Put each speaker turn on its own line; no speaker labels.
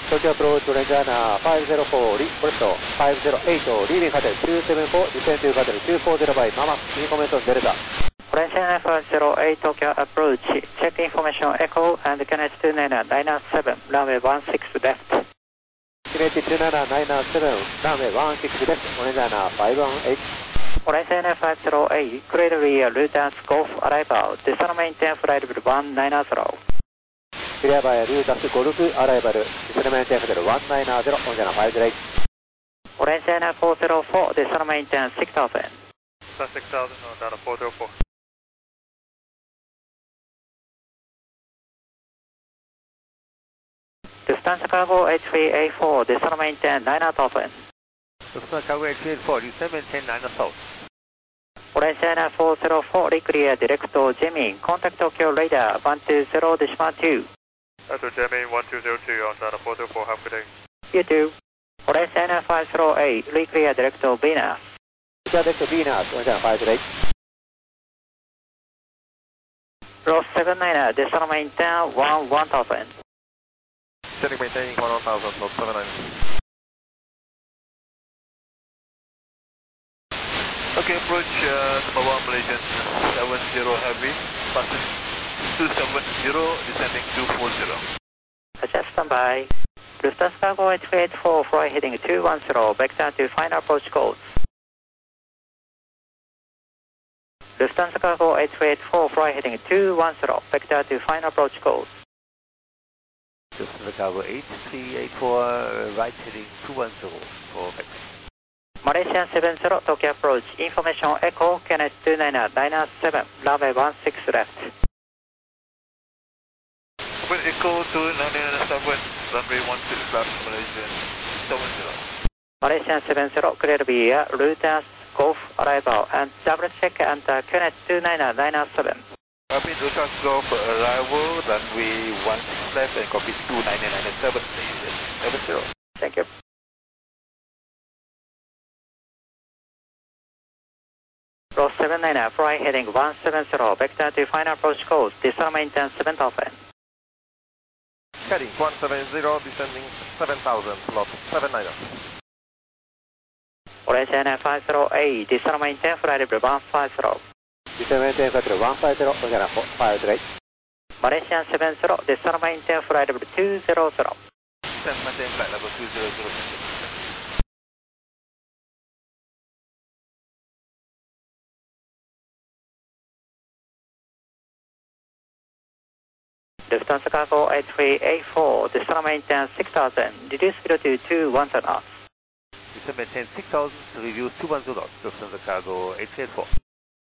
Tokyo approach Rangana 504, left 508, leaving Hotel 274, descend to Hotel 240 by Mama, information Delta.
Rangana 508, Tokyo approach, check information Echo and Kinetic 2997, runway 16 left.
Kinetic 2997, runway 16 left, Rangana 518.
Rangana 508, clearly Luton Golf arrival, descend maintain flight level 190.
Clear by Luton Golf arrival, descend maintain Hotel 190, Rangana 508.
Rangana 404, descend maintain 6000.
6000, Rangana 404.
Lufthansa Cargo H384, descend maintain 9000.
Lufthansa Cargo H384, descend maintain 9000.
Rangana 404, clear direct to Jimmy, contact Tokyo radar 120.2.
That's Jimmy 1202, Rangana 404, have a good day.
You too. Rangana 508, clear direct to Venus.
Direct to Venus, Rangana 508.
Ross 79, descend maintain 1000.
Descending maintaining 1000, Ross 79. Okay, approach number 1 Malaysian 70 heavy, passing 270, descending 240.
Adjust standby. Lufthansa Cargo H384, fly heading 210, vector to final approach course. Lufthansa Cargo H384, fly heading 210, vector to final approach course.
Lufthansa Cargo H384, right heading 210 for vector.
Malaysian 70, Tokyo approach, information Echo, Kinetic 2997, runway 16 left.
With Echo 2997, runway 16 left, Malaysian 70.
Malaysian 70, clear via Luton Golf arrival and double check and Kinetic 2997.
Copy Luton Golf arrival, runway 16 left and copy 2997, Malaysian 70.
Thank you. Ross 79, fly heading 170, vector to final approach course, descend maintain 7000.
Heading 170, descending 7000, slot 79.
Rangana 508, descend maintain flight level 150.
Descend maintain flight level 150, Rangana 508.
Malaysian 70, descend maintain flight level 200.
Descend maintain flight level 200.
Lufthansa Cargo H384, descend maintain 6000, reduce speed to 210 knots.
Descend maintain 6000 to reduce 210 knots, Lufthansa Cargo H384.